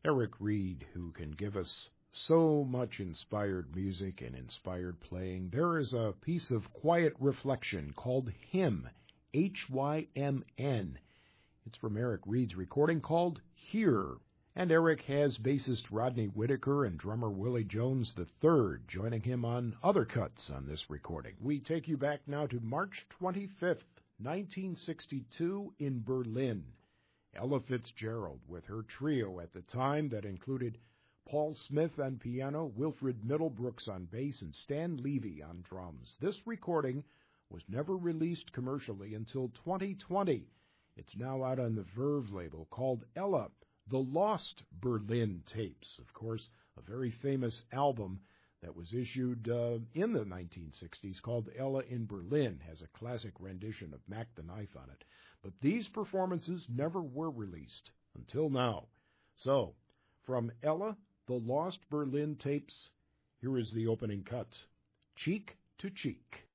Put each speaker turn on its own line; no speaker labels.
Eric Reed, who can give us so much inspired music and inspired playing. There is a piece of quiet reflection called Hymn, Hymn. It's from Eric Reed's recording called Here. And Eric has bassist Rodney Whitaker and drummer Willie Jones III joining him on other cuts on this recording. We take you back now to March 25th, 1962 in Berlin. Ella Fitzgerald with her trio at the time that included Paul Smith on piano, Wilfred Middlebrooks on bass, and Stan Levy on drums. This recording was never released commercially until 2020. It's now out on the Verve label called Ella, The Lost Berlin Tapes. Of course, a very famous album that was issued in the 1960s called Ella in Berlin, has a classic rendition of Mac the Knife on it. But these performances never were released until now. So, from Ella, The Lost Berlin Tapes, here is the opening cut, Cheek to Cheek.